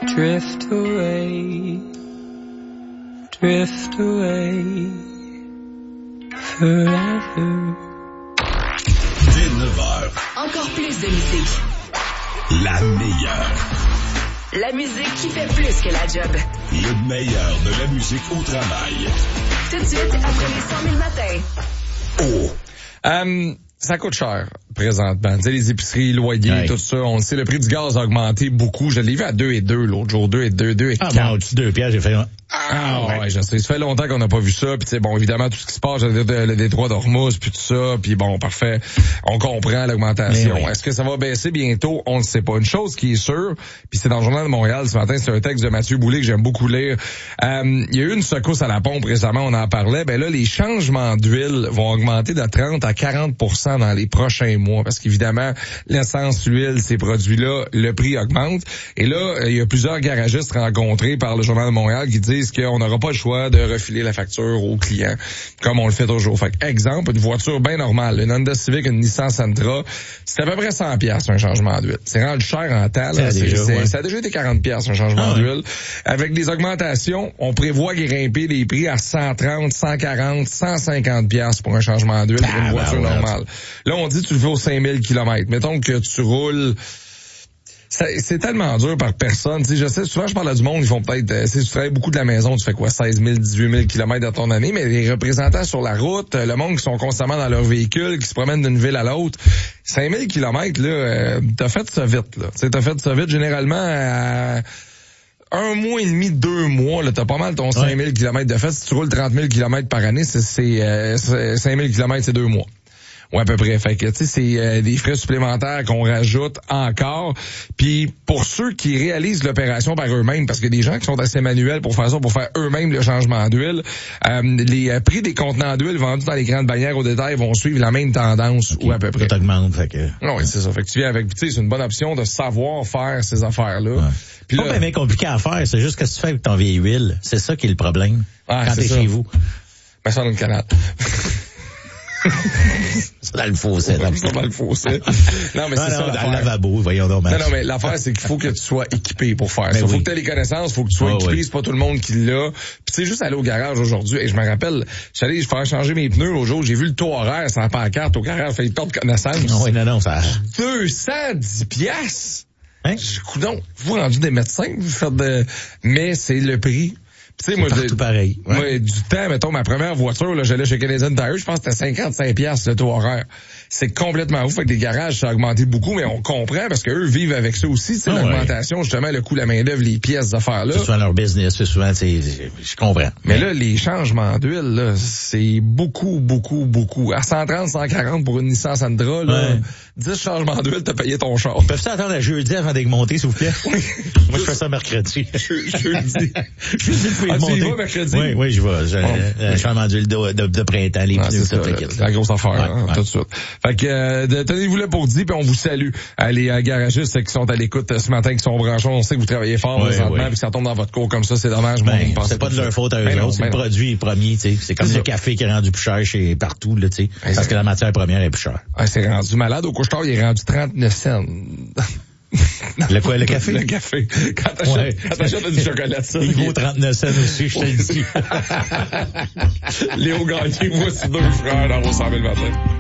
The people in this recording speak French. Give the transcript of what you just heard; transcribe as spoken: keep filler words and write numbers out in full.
drift away, drift away, forever. Dès neuf heures. Encore plus de musique. La meilleure. La musique qui fait plus que la job. Le meilleur de la musique au travail. Tout de suite, après les cent mille matins. Oh. Um, ça coûte cher, présentement. Tu sais, les épiceries, loyers, ouais. Tout ça. On le sait, le prix du gaz a augmenté beaucoup. Je l'ai vu à deux et deux l'autre jour. deux et deux, deux et quatre. Ah, bon, au-dessus de deux piastres, j'ai fait... Ah, ouais, ouais, je sais. Ça fait longtemps qu'on n'a pas vu ça. Puis, tu sais, bon, évidemment, tout ce qui se passe, le, le, le détroit d'Ormuz, puis tout ça. Puis, bon, parfait. On comprend l'augmentation. Oui. Est-ce que ça va baisser bientôt? On ne sait pas. Une chose qui est sûre, puis c'est dans le Journal de Montréal ce matin, c'est un texte de Mathieu Boulay que j'aime beaucoup lire. Euh, il y a eu une secousse à la pompe récemment, on en parlait. Ben là, les changements d'huile vont augmenter de trente à quarante pour cent dans les prochains mois. Parce qu'évidemment, l'essence, l'huile, ces produits-là, le prix augmente. Et là, il y a plusieurs garagistes rencontrés par le Journal de Montréal qui disent qu'on n'aura pas le choix de refiler la facture aux clients, comme on le fait toujours. Fait exemple, une voiture bien normale, une Honda Civic, une Nissan Sentra, c'est à peu près cent piastres un changement d'huile. C'est rendu cher en temps, là. C'est, déjà, c'est, ouais. Ça a déjà été quarante piastres un changement ah, d'huile. Ouais. Avec des augmentations, on prévoit grimper les prix à cent trente, cent quarante, cent cinquante piastres pour un changement d'huile pour une voiture ah, ouais. normale. Là, on dit que tu le fais aux cinq mille kilomètres. Mettons que tu roules... C'est, c'est tellement dur par personne. Tu sais, je sais, souvent, je parle à du monde, ils font peut-être, euh, si tu travailles beaucoup de la maison, tu fais quoi, seize mille, dix-huit mille kilomètres dans ton année, mais les représentants sur la route, le monde qui sont constamment dans leur véhicule, qui se promènent d'une ville à l'autre, cinq mille kilomètres, là, euh, t'as fait ça vite, là. Tu sais, t'as fait ça vite, généralement, à un mois et demi, deux mois, là, t'as pas mal ton ouais. cinq mille kilomètres de fait. Si tu roules trente mille kilomètres par année, c'est, c'est, euh, c'est cinq mille kilomètres, c'est deux mois. Ouais, à peu près. Fait que, tu sais, c'est euh, des frais supplémentaires qu'on rajoute encore. Puis, pour ceux qui réalisent l'opération par eux-mêmes, parce que des gens qui sont assez manuels pour faire ça, pour faire eux-mêmes le changement d'huile, euh, les euh, prix des contenants d'huile vendus dans les grandes bannières au détail vont suivre la même tendance, okay. Ou à peu près. Ça t'augmente, fait que... Non, oui, c'est ça. Fait que tu viens avec, tu sais, c'est une bonne option de savoir faire ces affaires-là. Ouais. Puis là, pas bien compliqué à faire, c'est juste que tu fais avec ton vieille huile. C'est ça qui est le problème. Ah, quand t'es ça. Chez vous. Ben, ça dans le canal. C'est dans le fossé. Dans le, dans le fossé. Non, mais c'est non, ça non, l'affaire. Dans le lavabo, voyons donc. Non, non, mais l'affaire, c'est qu'il faut que tu sois équipé pour faire ça. Oui. Faut que tu aies les connaissances, faut que tu sois oh, équipé. Oui. C'est pas tout le monde qui l'a. Puis tu sais, juste aller au garage aujourd'hui. Et je me rappelle, j'allais faire changer mes pneus l'autre jour. J'ai vu le taux horaire sur la pancarte au garage. Fait le temps de connaissance. Non, oui, non, non, ça... deux cent dix piastres. Hein? J'ai dit, non, vous rendu des médecins, vous faites de... Mais c'est le prix. Tu sais, moi, tout pareil. Ouais. Moi, du temps, mettons, ma première voiture, là, j'allais chez Canadian Tire, je pense que c'était cinquante-cinq piastres le taux horaire. C'est complètement ouf. Fait que les garages, ça a augmenté beaucoup, mais on comprend parce qu'eux vivent avec ça aussi, c'est ah, l'augmentation, ouais. Justement, le coût de la main-d'œuvre, les pièces d'affaires-là. C'est souvent leur business, c'est souvent, c'est, je comprends. Mais, mais là, les changements d'huile, là, c'est beaucoup, beaucoup, beaucoup. À cent trente, cent quarante pour une Nissan Sentra, là, ouais. dix changements d'huile, t'as payé ton char. Peuvent-tu attendre à jeudi avant d'augmenter, s'il vous plaît? Oui. Moi, je fais ça mercredi. Je, jeudi. Jeudi, ah, tu y vas mercredi? Oui, oui, je vais. J'ai bon. un changement d'huile de, de, de printemps, les ah, pneus, c'est ça, la, la grosse affaire, ouais, hein, ouais. Tout de suite. Fait que, euh, tenez-vous là pour dire, puis on vous salue. Euh, les euh, garagistes qui sont à l'écoute euh, ce matin, qui sont branchés, on sait que vous travaillez fort ouais, présentement, ouais. Puis ça tombe dans votre cours comme ça, c'est dommage. Ben, bon, c'est pas de leur faute à eux ben autres, c'est le non. produit premier, tu sais. C'est comme c'est le ça. Café qui est rendu plus cher chez partout, là, tu sais. Ben, parce que la matière première est plus chère. Ah, c'est rendu malade. Au couche-tard, il est rendu trente-neuf cents. Le quoi, le café? Le café. Quand t'achètes, ouais. quand t'achètes du chocolat, ça. Il vaut trente-neuf cents aussi, je te le dis. Léo Gagné, voici deux frères dans vos cent mille matin.